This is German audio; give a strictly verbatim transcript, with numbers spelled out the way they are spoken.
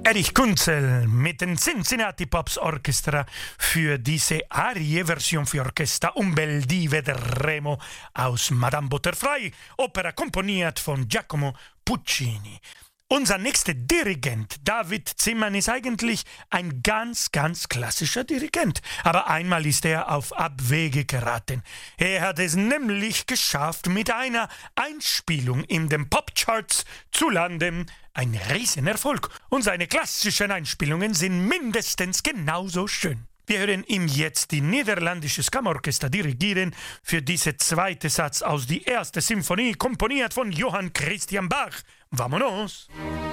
Erich Kunzel mit den Cincinnati Pops Orchestra für diese Arie-Version für Orchester Un bel di vedremo aus Madame Butterfly, Opera komponiert von Giacomo Puccini. Unser nächster Dirigent, David Zimmern, ist eigentlich ein ganz, ganz klassischer Dirigent. Aber einmal ist er auf Abwege geraten. Er hat es nämlich geschafft, mit einer Einspielung in den Popcharts zu landen. Ein Riesenerfolg. Und seine klassischen Einspielungen sind mindestens genauso schön. Wir hören ihm jetzt die niederländische Kammerorchester dirigieren für diese zweite Satz aus die erste Symphonie, komponiert von Johann Christian Bach. Vamonos!